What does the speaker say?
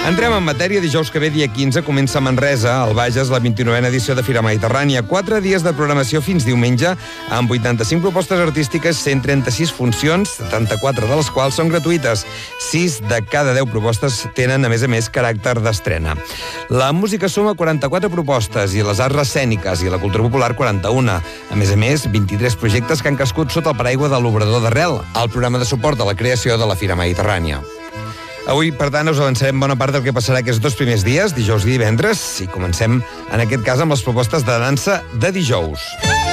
Entrem en matèria. Dijous que ve, dia 15, comença a Manresa, al Bages, la 29a edició de Fira Mediterrània. 4 dies de programació fins diumenge, amb 85 propostes artístiques, 136 funcions, 74 de les quals són gratuïtes. 6 de cada 10 propostes tenen, a més, caràcter d'estrena. La música suma 44 propostes, i les arts escèniques i la cultura popular 41. A més, 23 projectes que han crescut sota el paraigua de l'Obrador d'Arrel, el programa de suport a la creació de la Fira Mediterrània. Avui, per tant, us avançarem bona part del que passarà aquests 2 primers dies, dijous i divendres, i comencem, en aquest cas, amb les propostes de dansa de dijous.